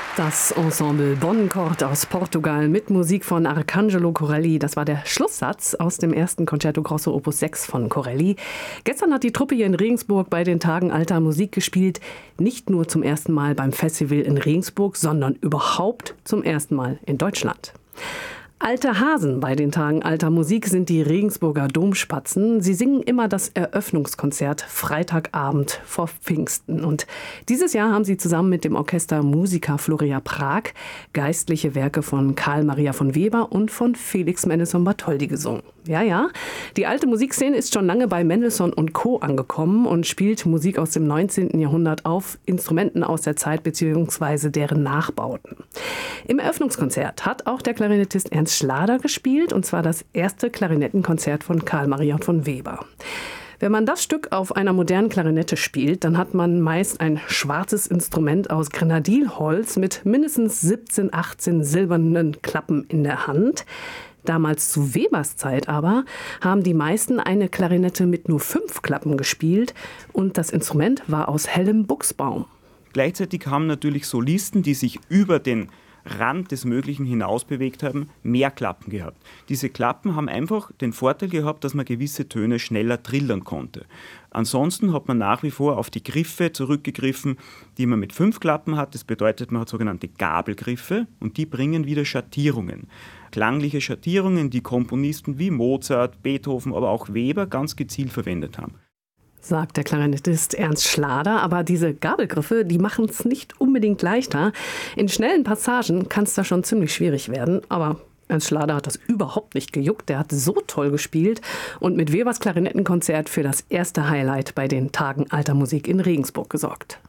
Das Ensemble Bonnecourt aus Portugal mit Musik von Arcangelo Corelli. Das war der Schlusssatz aus dem ersten Concerto Grosso Opus 6 von Corelli. Gestern hat die Truppe hier in Regensburg bei den Tagen alter Musik gespielt. Nicht nur zum ersten Mal beim Festival in Regensburg, sondern überhaupt zum ersten Mal in Deutschland. Alte Hasen bei den Tagen alter Musik sind die Regensburger Domspatzen. Sie singen immer das Eröffnungskonzert Freitagabend vor Pfingsten. Und dieses Jahr haben sie zusammen mit dem Orchester Musica Floria Prag geistliche Werke von Karl Maria von Weber und von Felix Mendelssohn Bartholdy gesungen. Ja, die alte Musikszene ist schon lange bei Mendelssohn und Co. angekommen und spielt Musik aus dem 19. Jahrhundert auf Instrumenten aus der Zeit bzw. deren Nachbauten. Im Eröffnungskonzert hat auch der Klarinettist Ernst Schlader gespielt, und zwar das erste Klarinettenkonzert von Karl Maria von Weber. Wenn man das Stück auf einer modernen Klarinette spielt, dann hat man meist ein schwarzes Instrument aus Grenadilholz mit mindestens 17, 18 silbernen Klappen in der Hand. Damals zu Webers Zeit aber haben die meisten eine Klarinette mit nur 5 Klappen gespielt und das Instrument war aus hellem Buchsbaum. Gleichzeitig haben natürlich Solisten, die sich über den Rand des Möglichen hinaus bewegt haben, mehr Klappen gehabt. Diese Klappen haben einfach den Vorteil gehabt, dass man gewisse Töne schneller trillern konnte. Ansonsten hat man nach wie vor auf die Griffe zurückgegriffen, die man mit 5 Klappen hat. Das bedeutet, man hat sogenannte Gabelgriffe und die bringen wieder Schattierungen. Klangliche Schattierungen, die Komponisten wie Mozart, Beethoven, aber auch Weber ganz gezielt verwendet haben. Sagt der Klarinettist Ernst Schlader, aber diese Gabelgriffe, die machen es nicht unbedingt leichter. In schnellen Passagen kann es da schon ziemlich schwierig werden, aber Ernst Schlader hat das überhaupt nicht gejuckt. Der hat so toll gespielt und mit Webers Klarinettenkonzert für das erste Highlight bei den Tagen alter Musik in Regensburg gesorgt.